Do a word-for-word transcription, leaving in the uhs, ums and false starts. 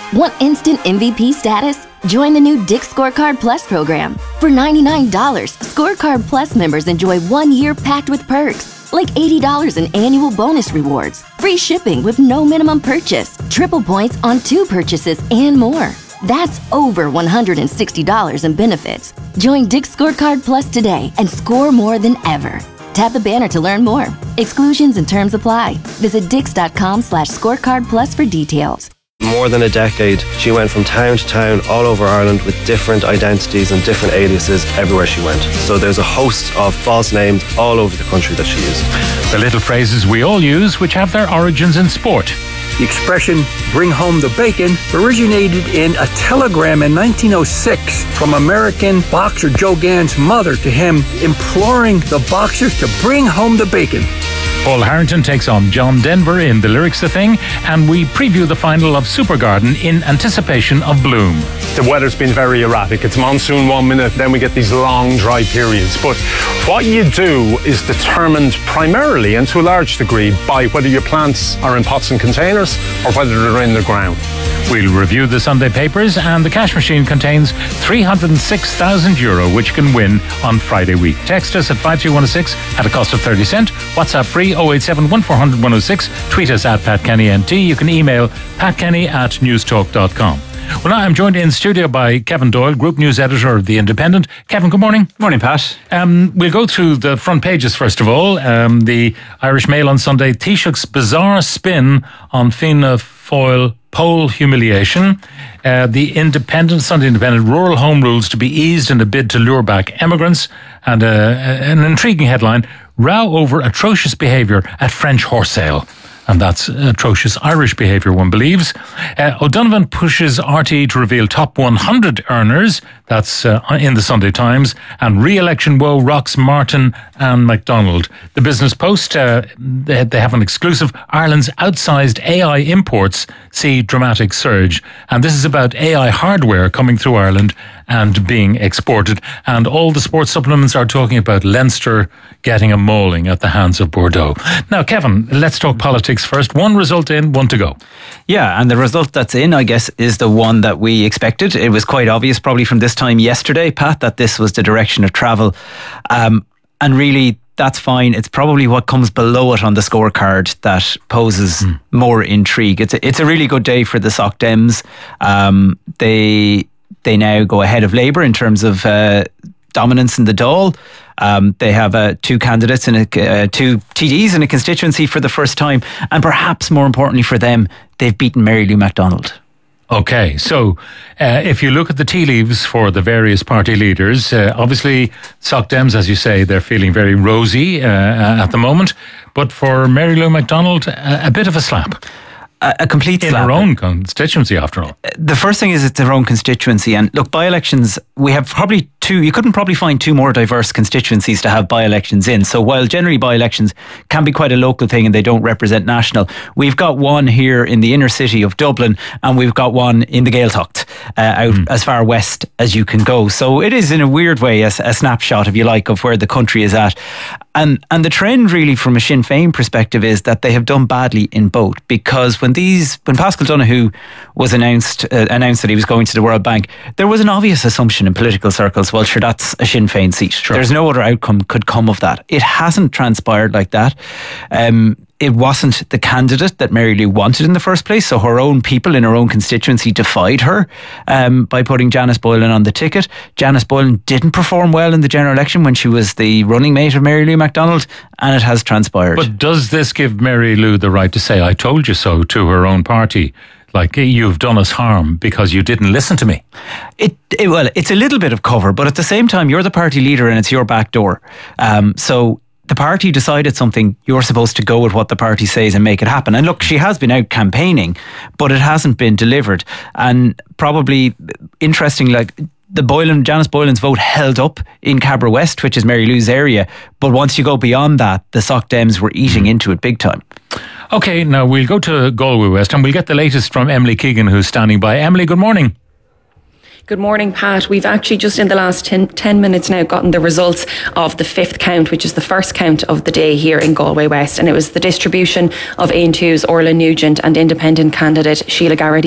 Want instant M V P status? Join the new Dick's Scorecard Plus program. For ninety-nine dollars, Scorecard Plus members enjoy one year packed with perks, like eighty dollars in annual bonus rewards, free shipping with no minimum purchase, triple points on two purchases, and more. That's over one hundred sixty dollars in benefits. Join Dick's Scorecard Plus today and score more than ever. Tap the banner to learn more. Exclusions and terms apply. Visit dix.com slash scorecard plus for details. More than a decade, she went from town to town all over Ireland with different identities and different aliases everywhere she went. So there's a host of false names all over the country that she used. The little phrases we all use which have their origins in sport. The expression, bring home the bacon, originated in a telegram in nineteen oh six from American boxer Joe Gann's mother to him, imploring the boxer to bring home the bacon. Paul Harrington takes on John Denver in The Lyrics The Thing, and we preview the final of Supergarden in anticipation of Bloom. The weather's been very erratic. It's monsoon one minute, then we get these long dry periods. But what you do is determined primarily and to a large degree by whether your plants are in pots and containers or whether they're in the ground. We'll review the Sunday papers, and the cash machine contains three hundred six thousand euro, which you can win on Friday week. Text us at five three one six at a cost of thirty cent. WhatsApp free oh eight seven one four zero zero one oh six. Tweet us at Pat Kenny N T. You can email patkenny at newstalk dot com. Well, now I'm joined in studio by Kevin Doyle, Group News Editor of The Independent. Kevin, good morning. Morning, Pat. Um, we'll go through the front pages first of all. Um, the Irish Mail on Sunday, Taoiseach's bizarre spin on Fianna Fáil poll humiliation. Uh, the Independent, Sunday Independent, rural home rules to be eased in a bid to lure back immigrants. And uh, an intriguing headline, row over atrocious behaviour at French horse sale. And that's atrocious Irish behaviour, one believes. Uh, O'Donovan pushes R T E to reveal top one hundred earners. That's uh, in the Sunday Times. And re-election woe rocks Martin and MacDonald. The Business Post, uh, they, they have an exclusive. Ireland's outsized A I imports see dramatic surge. And this is about A I hardware coming through Ireland and being exported. And all the sports supplements are talking about Leinster getting a mauling at the hands of Bordeaux. Now, Kevin, let's talk politics first. One result in, one to go. Yeah, and the result that's in, I guess, is the one that we expected. It was quite obvious probably from this time yesterday, Pat, that this was the direction of travel. Um, and really, that's fine. It's probably what comes below it on the scorecard that poses mm. more intrigue. It's a, it's a really good day for the Soc Dems. Um, they... They now go ahead of Labour in terms of uh, dominance in the Dáil. Um, they have uh, two candidates and uh, two T Ds in a constituency for the first time. And perhaps more importantly for them, they've beaten Mary Lou McDonald. Okay, so uh, if you look at the tea leaves for the various party leaders, uh, obviously Soc Dems, as you say, they're feeling very rosy uh, at the moment. But for Mary Lou McDonald, a, a bit of a slap. A complete in slap. Her own constituency, after all. The first thing is it's their own constituency, and look, by-elections, we have probably two, you couldn't probably find two more diverse constituencies to have by-elections in. So while generally by-elections can be quite a local thing and they don't represent national, we've got one here in the inner city of Dublin, and we've got one in the Gaeltacht, uh, out mm. as far west as you can go. So it is in a weird way a, a snapshot, if you like, of where the country is at. And and the trend really from a Sinn Féin perspective is that they have done badly in both, because when these when Paschal Donoghue was announced uh, announced that he was going to the World Bank, there was an obvious assumption in political circles, well sure, that's a Sinn Féin seat. Sure. There's no other outcome could come of that. It hasn't transpired like that. Um It wasn't the candidate that Mary Lou wanted in the first place, so her own people in her own constituency defied her um, by putting Janice Boylan on the ticket. Janice Boylan didn't perform well in the general election when she was the running mate of Mary Lou McDonald, and it has transpired. But does this give Mary Lou the right to say, I told you so, to her own party? Like, you've done us harm because you didn't listen to me. It, it well, it's a little bit of cover, but at the same time, you're the party leader and it's your back door. Um, so the party decided something, you're supposed to go with what the party says and make it happen. And look, she has been out campaigning, but it hasn't been delivered. And probably interesting, like the Boylan, Janice Boylan's vote held up in Cabra West, which is Mary Lou's area. But once you go beyond that, the Soc Dems were eating into it big time. Okay, now we'll go to Galway West and we'll get the latest from Emily Keegan, who's standing by. Emily, good morning. Good morning, Pat. We've actually just in the last ten, ten minutes now gotten the results of the fifth count, which is the first count of the day here in Galway West. And it was the distribution of Aontú's Orla Nugent and independent candidate Sheila Garrity